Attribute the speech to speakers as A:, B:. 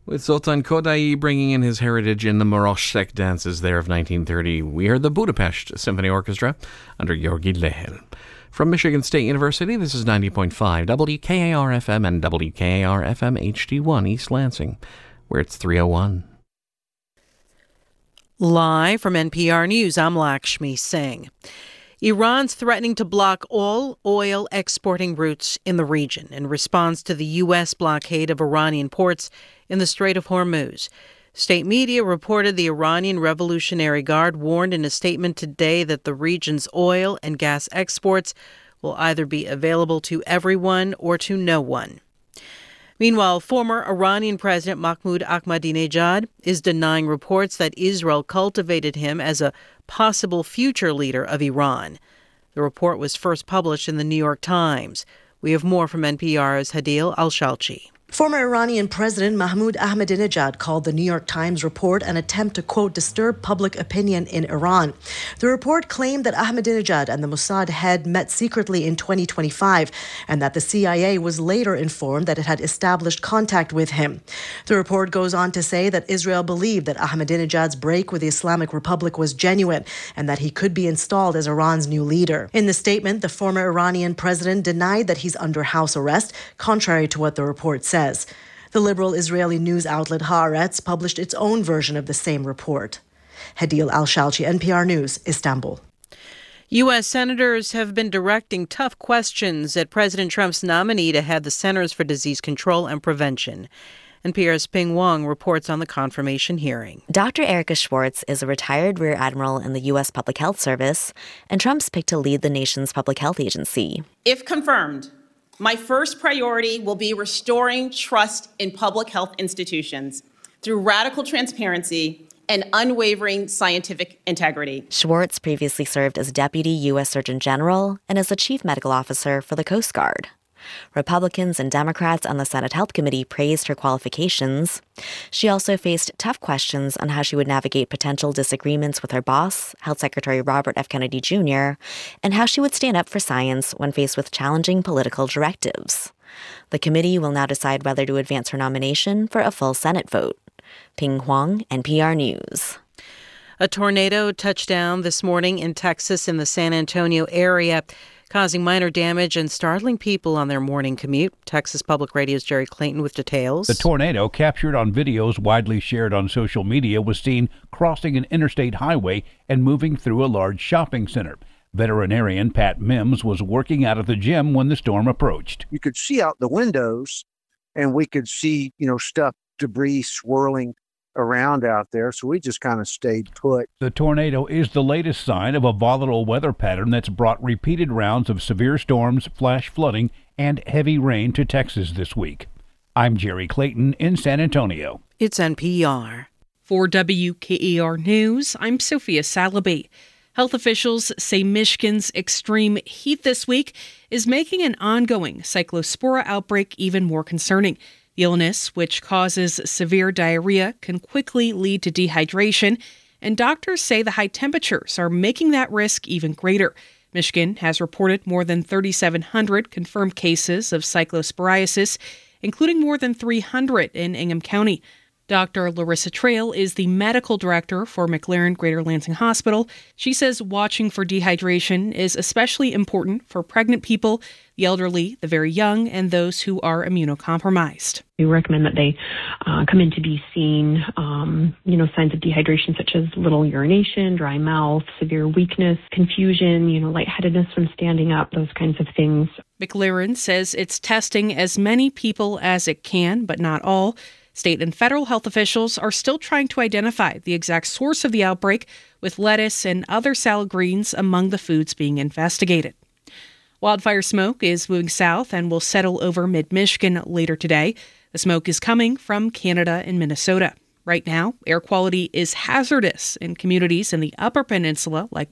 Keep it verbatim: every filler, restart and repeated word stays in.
A: With Zoltan Kodaly bringing in his heritage in the Moroshek dances there of nineteen thirty, we heard the Budapest Symphony Orchestra under Georgi Lehel. From Michigan State University, this is ninety point five W K A R F M and W K A R F M H D one East Lansing, where it's three oh one.
B: Live from N P R News, I'm Lakshmi Singh. Iran's threatening to block all oil exporting routes in the region in response to the U S blockade of Iranian ports in the Strait of Hormuz. State media reported the Iranian Revolutionary Guard warned in a statement today that the region's oil and gas exports will either be available to everyone or to no one. Meanwhile, former Iranian President Mahmoud Ahmadinejad is denying reports that Israel cultivated him as a possible future leader of Iran. The report was first published in the New York Times. We have more from N P R's Hadil Al-Shalchi.
C: Former Iranian President Mahmoud Ahmadinejad called the New York Times report an attempt to, quote, disturb public opinion in Iran. The report claimed that Ahmadinejad and the Mossad head met secretly in twenty twenty-five and that the C I A was later informed that it had established contact with him. The report goes on to say that Israel believed that Ahmadinejad's break with the Islamic Republic was genuine and that he could be installed as Iran's new leader. In the statement, the former Iranian president denied that he's under house arrest, contrary to what the report said. The liberal Israeli news outlet Haaretz published its own version of the same report. Hadil Al-Shalchi, N P R News, Istanbul.
B: U S senators have been directing tough questions at President Trump's nominee to head the Centers for Disease Control and Prevention. N P R's Ping Wong reports on the confirmation hearing.
D: Doctor Erica Schwartz is a retired Rear Admiral in the U S Public Health Service, and Trump's picked to lead the nation's public health agency.
E: If confirmed, my first priority will be restoring trust in public health institutions through radical transparency and unwavering scientific integrity.
D: Schwartz previously served as Deputy U S Surgeon General and as the Chief Medical Officer for the Coast Guard. Republicans and Democrats on the Senate Health Committee praised her qualifications. She also faced tough questions on how she would navigate potential disagreements with her boss, Health Secretary Robert F. Kennedy Junior, and how she would stand up for science when faced with challenging political directives. The committee will now decide whether to advance her nomination for a full Senate vote. Ping Huang, N P R News.
B: A tornado touched down this morning in Texas in the San Antonio area, causing minor damage and startling people on their morning commute. Texas Public Radio's Jerry Clayton with details.
F: The tornado, captured on videos widely shared on social media, was seen crossing an interstate highway and moving through a large shopping center. Veterinarian Pat Mims was working out at the gym when the storm approached.
G: You could see out the windows, and we could see, you know, stuff, debris swirling around out there, so we just kind of stayed put.
F: The tornado is the latest sign of a volatile weather pattern that's brought repeated rounds of severe storms, flash flooding, and heavy rain to Texas this week. I'm Jerry Clayton in San Antonio.
B: It's N P R.
H: For W K A R News, I'm Sophia Salaby. Health officials say Michigan's extreme heat this week is making an ongoing cyclospora outbreak even more concerning. The illness, which causes severe diarrhea, can quickly lead to dehydration, and doctors say the high temperatures are making that risk even greater. Michigan has reported more than thirty-seven hundred confirmed cases of cyclosporiasis, including more than three hundred in Ingham County. Doctor Larissa Trail is the medical director for McLaren Greater Lansing Hospital. She says watching for dehydration is especially important for pregnant people, the elderly, the very young, and those who are immunocompromised.
I: We recommend that they uh, come in to be seen, um, you know, signs of dehydration such as little urination, dry mouth, severe weakness, confusion, you know, lightheadedness from standing up, those kinds of things.
H: McLaren says it's testing as many people as it can, but not all. State and federal health officials are still trying to identify the exact source of the outbreak, with lettuce and other salad greens among the foods being investigated. Wildfire smoke is moving south and will settle over mid-Michigan later today. The smoke is coming from Canada and Minnesota. Right now, air quality is hazardous in communities in the Upper Peninsula like